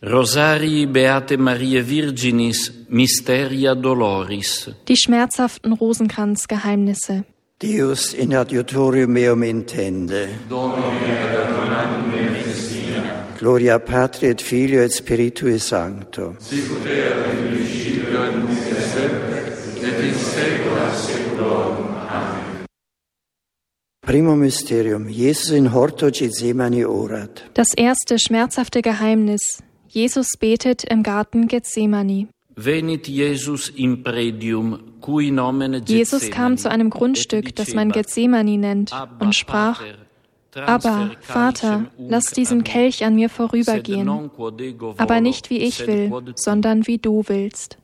Rosarii Beate Mariae Virginis Mysteria Doloris. Die schmerzhaften Rosenkranzgeheimnisse. Deus in adiutorium meum intende. Gloria Patri et Filio et Spiritui Sancto. Sicut erat in principio et nunc et semper et in saecula saeculorum. Amen. Primo Mysterium. Jesus in horto Gethsemane orat. Das erste schmerzhafte Geheimnis. Jesus betet im Garten Gethsemane. Venit Jesus in predium, cui nomen Jesus kam zu einem Grundstück, das man Gethsemane nennt, und sprach: Aber, Vater, lass diesen Kelch an mir vorübergehen, aber nicht wie ich will, sondern wie du willst.